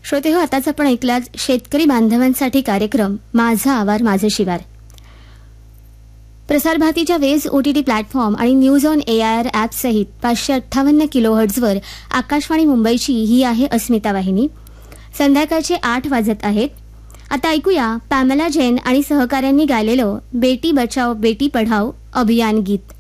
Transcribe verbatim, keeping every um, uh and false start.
श्रोते हो, आताच आपण ऐकलात शेतकरी बांधवांसाठी कार्यक्रम माझा आवार माझे शिवार. प्रसार भारतीच्या वेज ओटीटी प्लॅटफॉर्म आणि news on A I R app सहित पाचशे अठ्ठावन्न किलोहर्ट्झवर आकाशवाणी मुंबईची ही आहे अस्मिता वाहिनी. संध्याकाळचे आठ वाजत आहेत. आता ऐकूया पॅमेला जैन आणि सहकाऱ्यांनी गायलेलं बेटी बचाओ बेटी पढाओ अभियान गीत.